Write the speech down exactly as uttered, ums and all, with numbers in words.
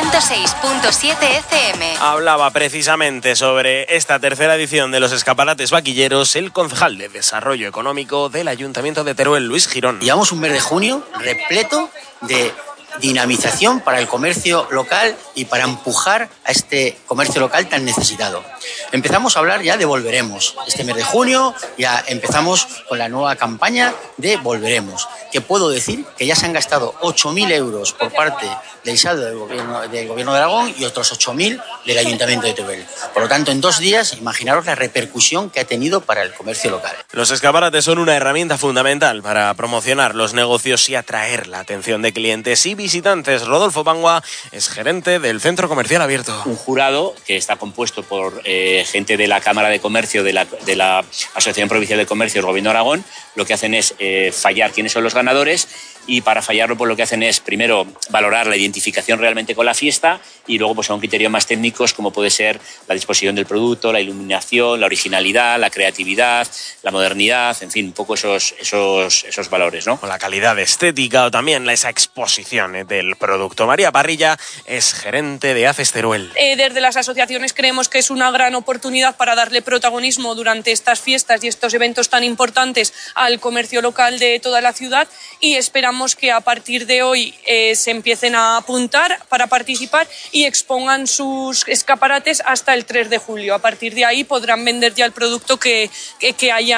ciento seis punto siete F M. Hablaba precisamente sobre esta tercera edición de los escaparates vaquilleros el concejal de Desarrollo Económico del Ayuntamiento de Teruel, Luis Girón. Llevamos un mes de junio repleto de dinamización para el comercio local y para empujar a este comercio local tan necesitado. Empezamos a hablar ya de Volveremos. Este mes de junio ya empezamos con la nueva campaña de Volveremos, que puedo decir que ya se han gastado ocho mil euros por parte del saldo del gobierno, del gobierno de Aragón y otros ocho mil del Ayuntamiento de Teruel. Por lo tanto, en dos días, imaginaros la repercusión que ha tenido para el comercio local. Los escaparates son una herramienta fundamental para promocionar los negocios y atraer la atención de clientes y visitantes. Rodolfo Pangua es gerente del Centro Comercial Abierto. Un jurado que está compuesto por eh, gente de la Cámara de Comercio, de la, de la Asociación Provincial de Comercio del Gobierno de Aragón. Lo que hacen es eh, fallar quiénes son los ganadores, y para fallarlo pues lo que hacen es primero valorar la identificación realmente con la fiesta, y luego pues son criterios más técnicos como puede ser la disposición del producto, la iluminación, la originalidad, la creatividad, la modernidad, en fin, un poco esos, esos, esos valores, ¿no? O la calidad estética o también esa exposición del producto. María Parrilla es gerente de ACES Teruel. Eh, desde las asociaciones creemos que es una gran oportunidad para darle protagonismo durante estas fiestas y estos eventos tan importantes al comercio local de toda la ciudad, y esperamos que a partir de hoy eh, se empiecen a apuntar para participar y expongan sus escaparates hasta el tres de julio. A partir de ahí podrán vender ya el producto que, que, que haya